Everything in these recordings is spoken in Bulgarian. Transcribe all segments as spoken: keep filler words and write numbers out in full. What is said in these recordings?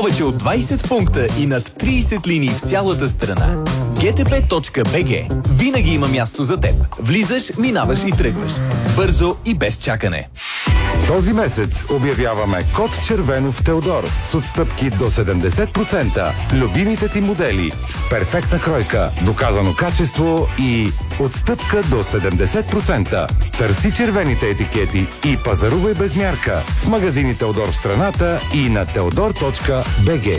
Повече от двайсет пункта и над трийсет линии в цялата страна. джи ти пи точка би джи. Винаги има място за теб. Влизаш, минаваш и тръгваш. Бързо и без чакане. Този месец обявяваме код червено в Теодор с отстъпки до седемдесет процента. Любимите ти модели с перфектна кройка, доказано качество и отстъпка до седемдесет процента. Търси червените етикети и пазарувай без мярка в магазини Теодор в страната и на теодор точка би джи.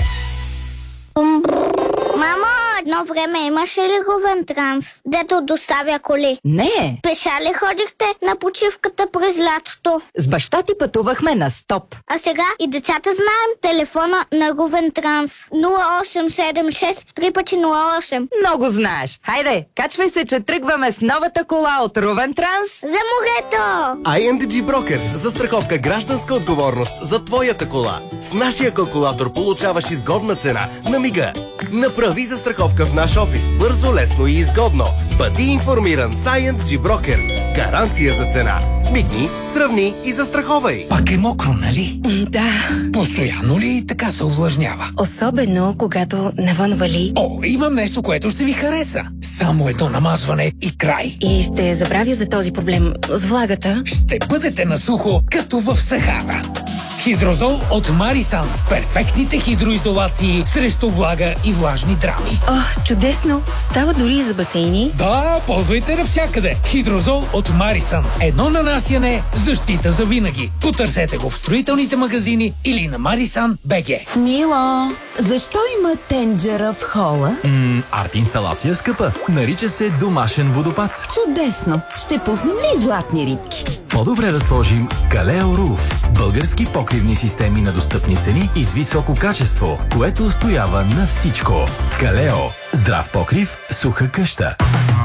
Мамо, едно време имаше ли Ровен Транс, дето доставя коли? Не. Пеша ли ходихте на почивката през лятото? С баща ти пътувахме на стоп. А сега и децата знаем телефона на Ровен Транс. нула осем седем шест три пъти нула осем. Много знаеш. Хайде, качвай се, че тръгваме с новата кола от Ровен Транс. За морето! ай ен ди джи Brokers. Застраховка гражданска отговорност за твоята кола. С нашия калкулатор получаваш изгодна цена на мига. Направи застраховка в наш офис. Бързо, лесно и изгодно. Бъди информиран с ай ен ди джи Brokers. Гаранция за цена. Мигни, сравни и застраховай. Пак е мокро, нали? Да. Постоянно ли така се увлажнява? Особено, когато навън вали. О, имам нещо, което ще ви хареса. Само едно намазване и край. И ще забравя за този проблем с влагата. Ще бъдете на сухо, като в Сахара. Хидрозол от Марисан. Перфектните хидроизолации срещу влага и влажни драми. О, чудесно! Става дори и за басейни. Да, ползвайте навсякъде. Хидрозол от Марисан. Едно нанасяне, защита за винаги. Потърсете го в строителните магазини или на марисан точка би джи. Мило, защо има тенджера в хола? Ммм, арт-инсталация скъпа. Нарича се домашен водопад. Чудесно! Ще пуснем ли златни рибки? По-добре да сложим Калео Руф. Български покривни системи на достъпни цени и с високо качество, което устоява на всичко. Калео. Здрав покрив, суха къща.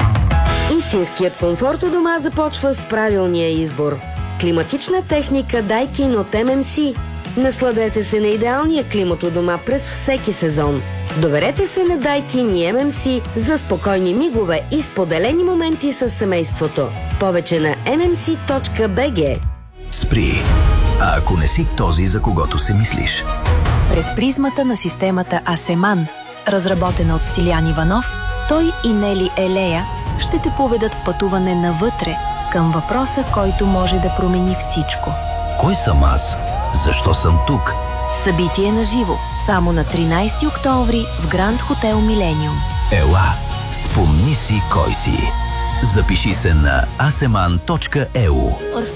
Истинският комфорт у дома започва с правилния избор. Климатична техника Daikin от ем ем си. Насладете се на идеалния климат у дома през всеки сезон. Доверете се на Daikin и ем ем си за спокойни мигове и споделени моменти с семейството. Повече на ем ем си точка би джи. Спри. А ако не си този, за когото се мислиш? През призмата на системата Асеман, разработена от Стилян Иванов, той и Нели Елея ще те поведат в пътуване навътре, към въпроса, който може да промени всичко. Кой съм аз? Защо съм тук? Събитие на живо, само на тринайсети октомври в Гранд Хотел Милениум. Ела, спомни си кой си. Запиши се на асеман точка е ю.